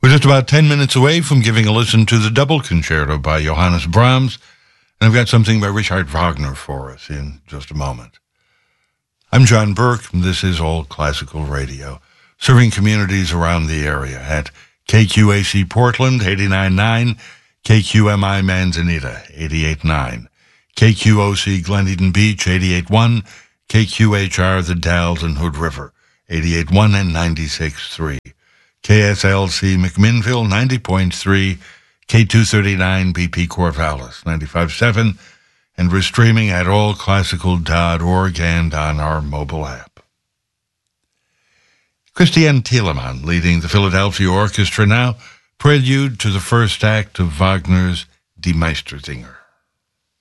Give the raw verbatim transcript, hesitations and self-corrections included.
We're just about ten minutes away from giving a listen to the double concerto by Johannes Brahms, and I've got something by Richard Wagner for us in just a moment. I'm John Burke, and this is All Classical Radio, serving communities around the area at K Q A C Portland, eighty-nine point nine, K Q M I Manzanita, eighty-eight point nine, K Q O C Glen Eden Beach, eighty-eight point one, K Q H R The Dalles and Hood River, eighty-eight point one and ninety-six point three. K S L C McMinnville, ninety point three, K two thirty-nine B P Corvallis, ninety-five point seven, and we're streaming at all classical dot org and on our mobile app. Christiane Thielemann leading the Philadelphia Orchestra now, prelude to the first act of Wagner's Die Meistersinger.